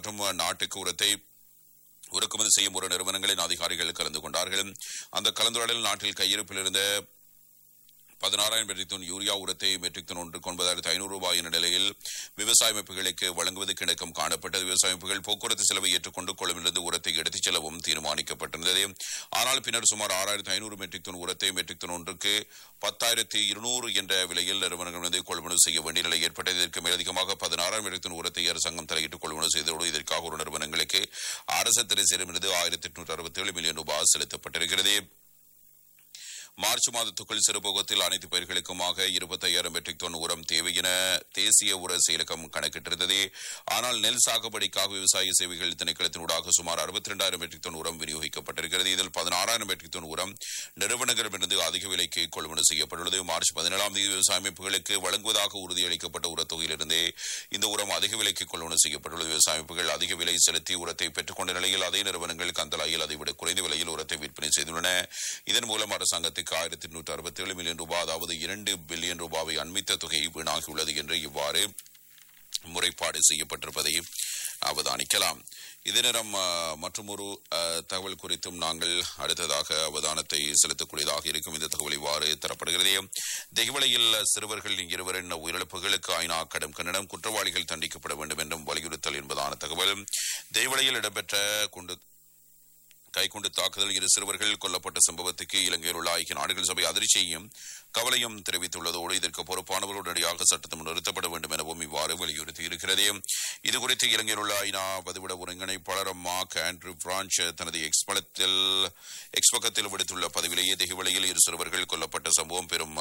மற்றும் நாட்டுக்கு உரத்தை இறக்குமதி செய்யும் ஒரு நிறுவனங்களின் அதிகாரிகள் கலந்து கொண்டார்கள். அந்த கலந்துரையாடலில் நாட்டில் கையிருப்பில் இருந்த 16,000 மெட்ரிக் டன் யூரியா உரத்தை மெட்ரிக் டன் ஒன்றுக்கு 9,500 ரூபாய் என்ற நிலையில் விவசாய அமைப்புகளுக்கு வழங்குவதற்கு இணக்கம் காணப்பட்டது. விவசாய அமைப்புகள் போக்குவரத்து செலவை ஏற்றுக்கொண்டு கொள்ளுமிலிருந்து உரத்தை எடுத்துச் செல்லவும் தீர்மானிக்கப்பட்டிருந்தது. ஆனால் பின்னர் சுமார் 6,500 மெட்ரிக் டன் உரத்தை மெட்ரிக் டன் ஒன்றுக்கு 10,200 என்ற விலையில் நிறுவனங்களிலிருந்து கொள்வனவு செய்ய வேண்டிய நிலை ஏற்பட்டது. இதற்கு மேலதிகமாக 16,000 மெட்ரிக் டன் உரத்தை அரசாங்கம் தலையிட்டு கொள்வனவு செய்ததோடு இதற்காக ஒரு நிறுவனங்களுக்கு அரசு திரைசேரமிருந்து 1,867 மில்லியன் ரூபாய் செலுத்தப்பட்டிருக்கிறது. மார்ச் மாதத்துக்குள் சிறுபோகத்தில் அனைத்து பயிர்களுக்குமாக 25,000 மெட்ரிக் டன் உரம் தேவை என தேசிய உர செயலகம் கணக்கிட்டிருந்தது. ஆனால் நெல் சாகுபடிக்காக விவசாய சேவைகள் திணைக்களத்தினூடாக சுமார் 62,000 மெட்ரிக் டன் உரம் விநியோகிக்கப்பட்டிருக்கிறது. இதில் 16,000 மெட்ரிக் டன் உரம் நிறுவனங்களிடமிருந்து அதிக விலைக்கு கொள்வனவு செய்யப்பட்டுள்ளது. மார்ச் 17ஆம் தேதி விவசாய அமைப்புகளுக்கு வழங்குவதாக உறுதியளிக்கப்பட்ட உரத்தொகையிலிருந்தே இந்த உரம் அதிக விலைக்கு கொள்வனவு செய்யப்பட்டுள்ளது. விவசாய அமைப்புகள் அதிக விலை செலுத்தி உரத்தை பெற்றுக் கொண்ட நிலையில் அதே நிறுவனங்கள் கந்தலாயில் அதைவிட குறைந்த விலையில் உரத்தை விற்பனை செய்துள்ளன. இதன் மூலம் அரசாங்கத்துக்கு 1,867 மில்லியன் ரூபாய், அதாவது 2 பில்லியன் ரூபாவை அண்மித்த தொகை வீணாகியுள்ளது என்று இவ்வாறு முறைப்பாடு செய்யப்பட்டிருப்பதை அவதானிக்கலாம். இதே நேரம் மற்றொரு தகவல் குறித்தும் நாங்கள் அடுத்ததாக அவதானத்தை செலுத்தக்கூடியதாக இருக்கும். இந்த தகவல் இவ்வாறு தரப்படுகிறது. தெஹிவளையில் சிறுவர்கள் 2 உயிரிழப்புகளுக்கு ஐநா கடும் கண்டனம், குற்றவாளிகள் தண்டிக்கப்பட வேண்டும் என்றும் வலியுறுத்தல் என்பதான தகவல். தெஹிவளையில் இடம்பெற்ற கைக்குண்டு தாக்குதல் 2 சிறுவர்கள் கொல்லப்பட்ட சம்பவத்துக்கு இலங்கையில் உள்ள ஐக்கிய நாடுகள் சபை அதிர்ச்சியையும் கவலையும் தெரிவித்துள்ளதோடு இதற்கு பொறுப்பானவர்கள் உடனடியாக சட்டத்தின் நிறுத்தப்பட வேண்டும் எனவும் இவ்வாறு வலியுறுத்தி இருக்கிறது. இதுகுறித்து இலங்கையில் உள்ள ஐநா பதிவிட ஒருங்கிணைப்பாளர் மார்க் ஆண்ட்ரூ பிரான்ச் தனது எக்ஸ் பக்கத்தில் விடுத்துள்ள பதிவிலேயே தெஹிவளையில் 2 சிறுவர்கள் கொல்லப்பட்ட சம்பவம் பெரும்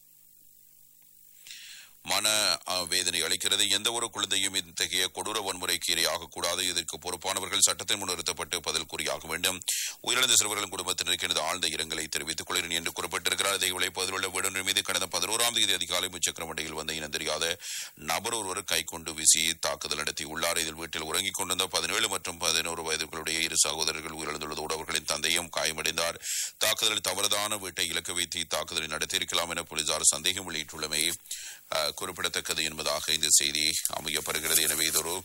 மன வேதனை அளிக்கிறது. எந்த ஒரு குழந்தையும் இத்தகைய கொடூர வன்முறைக்கு இரையாகக்கூடாது. இதற்கு பொறுப்பானவர்கள் சட்டத்தின் முன் நிறுத்தப்பட்டு பதில் கூறியாக வேண்டும். உயிரிழந்த சிறுவர்களின் குடும்பத்தினருக்கு எனது ஆழ்ந்த இரங்கலை தெரிவித்துக் கொள்கிறேன் என்று குறிப்பிட்டிருக்கிறார். தெஹிவளை பகுதியில் உள்ள வீடொன்றின் மீது கடந்த 11ஆம் தேதி அதிகாலை முச்சக்கர வண்டியில் வந்த இனம் தெரியாத நபர் ஒருவர் கைக்கொண்டு வீசி தாக்குதல் நடத்தியுள்ளார். இதில் வீட்டில் உறங்கிக் கொண்டிருந்த 17 மற்றும் 11 வயதுகளுடைய 2 சகோதரர்கள் உயிரிழந்துள்ளதோடு அவர்களின் தந்தையும் காயமடைந்தார். தாக்குதலில் தவறுதான வீட்டை இலக்கு வைத்து தாக்குதலை நடத்தியிருக்கலாம் என போலீசார் சந்தேகம் வெளியிட்டுள்ளமை குறிப்பிடத்தக்கது என்பதாக இந்த செய்தி அமையப்படுகிறது. எனவே இது ஒரு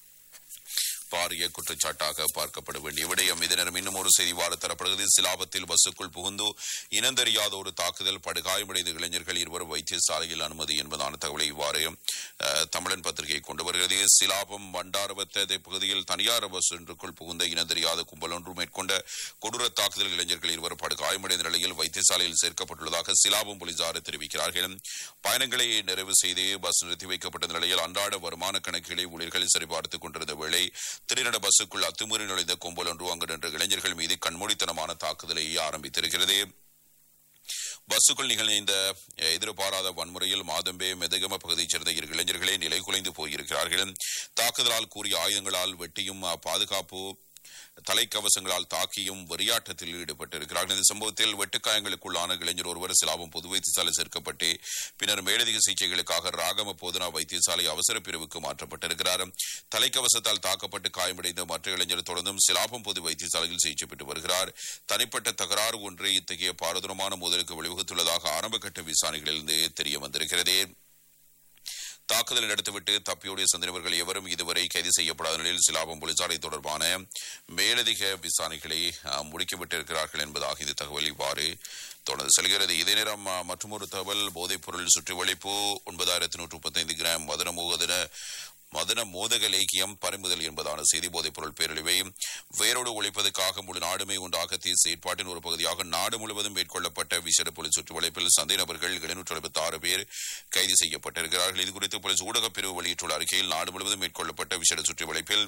பாரிய குற்றச்சாட்டாக பார்க்கப்பட வேண்டிய விடயம். இதே நேரம் இன்னும் ஒரு செய்தி வார தரப்படுகிறது. சிலாபத்தில் பஸ்ஸுக்குள் புகுந்து இனந்தெரியாத ஒரு தாக்குதல், படுகாயமடைந்த இளைஞர்கள் 2 வைத்தியசாலையில் அனுமதி என்பதான தகவலை இவ்வாறு தமிழன் பத்திரிகை கொண்டு வருகிறது. சிலாபம் வண்டாரவத்த பகுதியில் தனியார் பஸ் ஒன்றுக்குள் புகுந்த இனந்தெரியாத கும்பல் ஒன்று மேற்கொண்ட கொடூர தாக்குதல் இளைஞர்கள் 2 படுகாயமடைந்த நிலையில் வைத்தியசாலையில் சேர்க்கப்பட்டுள்ளதாக சிலாபம் போலீசார் தெரிவிக்கிறார்கள். பயணங்களை நிறைவு செய்து பஸ் நிறுத்தி வைக்கப்பட்ட நிலையில் அன்றாட வருமான கணக்குகளை ஊழியர்கள் சரிபார்த்துக் கொண்டிருந்த வேளை திடீரென பஸ்ஸுக்குள் அத்துமீறி நுழைந்த கும்பல் ஒன்று அங்கு நின்ற இளைஞர்கள் மீது கண்மூடித்தனமான தாக்குதலை ஆரம்பித்திருக்கிறது. பஸ்ஸுக்குள் நிகழ்ந்த எதிர்பாராத வன்முறையில் மாதம்பே மெதகம பகுதியைச் சேர்ந்த 2 இளைஞர்களே நிலை குலைந்து போயிருக்கிறார்கள். தாக்குதலால் கூறிய ஆயுதங்களால் வெட்டியும் பாதுகாப்பு தலைக்கவசங்களால் தாக்கியும் வெறியாட்டத்தில் ஈடுபட்டிருக்கிறார்கள். இந்த சம்பவத்தில் வெட்டுக்காயங்களுக்குள்ளான இளைஞர் ஒருவர் சிலாபம் பொது வைத்தியசாலை சேர்க்கப்பட்டு பின்னர் மேலதிக சிகிச்சைகளுக்காக ராகம போதனா வைத்தியசாலை அவசர பிரிவுக்கு மாற்றப்பட்டிருக்கிறார். தலைக்கவசத்தால் தாக்கப்பட்டு காயமடைந்த மற்ற இளைஞர் தொடர்ந்தும் சிலாபம் பொது வைத்தியசாலையில் சிகிச்சை பெற்று வருகிறார். தனிப்பட்ட தகராறு ஒன்று இத்தகைய பாரதூரமான மோதலுக்கு வழிவகுத்துள்ளதாக ஆரம்பகட்ட விசாரணைகளிலிருந்து தெரிய வந்திருக்கிறது. தாக்குதலை நடத்திவிட்டு தப்பியோடிய சந்தேகர்கள் எவரும் இதுவரை கைது செய்யப்படாத நிலையில் சிலாபம் போலீசாரை தொடர்பான மேலதிக விசாரணைகளை முடுக்கிவிட்டிருக்கிறார்கள் என்பதாக இந்த தகவல் இவ்வாறு தொடர்ந்து செல்கிறது. இதே நேரம் மற்றொரு தகவல், போதைப் பொருள் சுற்றி வளைப்பு 9,135 கிராம் மதன மோதக லேக்கியம் பறிமுதல் என்பதான செய்தி. போதைப் பொருள் பேரழிவை வேரோடு ஒழிப்பதற்காக முழு நாடுமே உண்டாக தேசிய ஏற்பாட்டின் ஒரு பகுதியாக நாடு முழுவதும் மேற்கொள்ளப்பட்ட விசேட போலீஸ் சுற்றி வளைப்பில் சந்தேக நபர்கள் 776 பேர் கைது செய்யப்பட்டிருக்கிறார்கள். இதுகுறித்து போலீஸ் ஊடகப் பிரிவு வெளியிட்டுள்ள அறிக்கையில் நாடு முழுவதும் மேற்கொள்ளப்பட்ட விசேட சுற்றி வளைப்பில்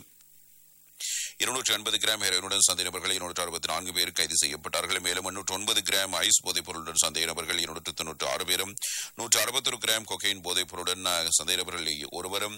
280 கிராம் ஹெரோயினுடன் சந்தேக நபர்கள் 264 பேர் கைது செய்யப்பட்டார்கள். மேலும் 809 கிராம் ஐஸ் போதைப் பொருளுடன் சந்தேக நபர்கள் 296 பேரும், 161 கிராம் கொக்கைன் போதைப் பொருளுடன் சந்தேக நபர்கள் ஒருவரும்,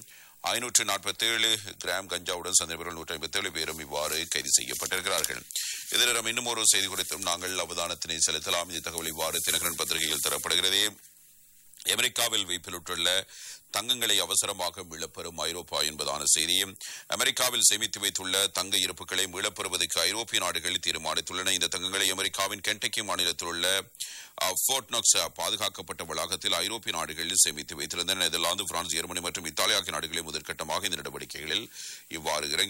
547 கிராம் கஞ்சாவுடன் சந்தேகர்கள் 157 பேரும் இவ்வாறு கைது செய்யப்பட்டிருக்கிறார்கள். இதனிடம் இன்னும் ஒரு செய்தி குறித்தும் நாங்கள் அவதானத்தினை செலுத்தலாம். இந்த தகவல் இவ்வாறு தினகரன் பத்திரிகையில் தரப்படுகிறது. அமெரிக்காவில் வைப்பிலுள்ள தங்கங்களை அவசரமாக மீளப்பெறும் ஐரோப்பா என்பதான செய்தி. அமெரிக்காவில் சேமித்து வைத்துள்ள தங்க இருப்புகளை மீளப்பெறுவதற்கு ஐரோப்பிய நாடுகள் தீர்மானித்துள்ளன. இந்த தங்கங்களை அமெரிக்காவின் கென்டக்கி மாநிலத்தில் உள்ள ஃபோர்ட் நாக்ஸ் பாதுகாக்கப்பட்ட வளாகத்தில் ஐரோப்பிய நாடுகள் சேமித்து வைத்திருந்தன. நெதர்லாந்து, பிரான்ஸ், ஜெர்மனி மற்றும் இத்தாலி ஆகிய நாடுகளில் முதற்கட்டமாக இந்த நடவடிக்கைகளில் இவ்வாறு